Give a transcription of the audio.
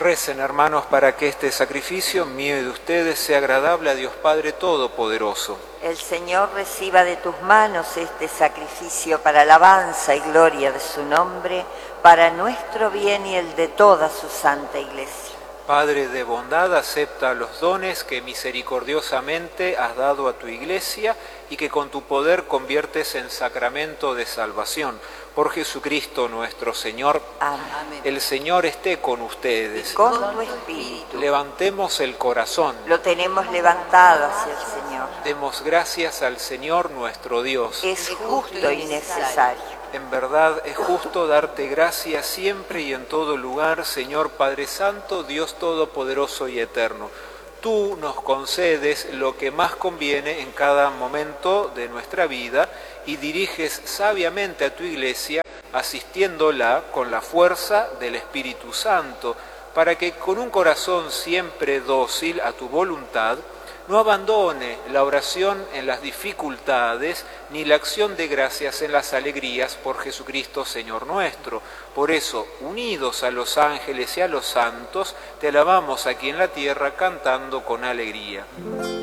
Recen, hermanos, para que este sacrificio mío y de ustedes sea agradable a Dios Padre Todopoderoso. El Señor reciba de tus manos este sacrificio para alabanza y gloria de su nombre, para nuestro bien y el de toda su santa Iglesia. Padre de bondad, acepta los dones que misericordiosamente has dado a tu Iglesia y que con tu poder conviertes en sacramento de salvación. Por Jesucristo nuestro Señor. Amén. El Señor esté con ustedes. Y con tu espíritu. Levantemos el corazón. Lo tenemos levantado hacia el Señor. Demos gracias al Señor nuestro Dios. Es justo y necesario. En verdad es justo darte gracias siempre y en todo lugar, Señor Padre Santo, Dios Todopoderoso y Eterno. Tú nos concedes lo que más conviene en cada momento de nuestra vida y diriges sabiamente a tu Iglesia, asistiéndola con la fuerza del Espíritu Santo, para que con un corazón siempre dócil a tu voluntad, no abandone la oración en las dificultades, ni la acción de gracias en las alegrías por Jesucristo Señor nuestro. Por eso, unidos a los ángeles y a los santos, te alabamos aquí en la tierra cantando con alegría.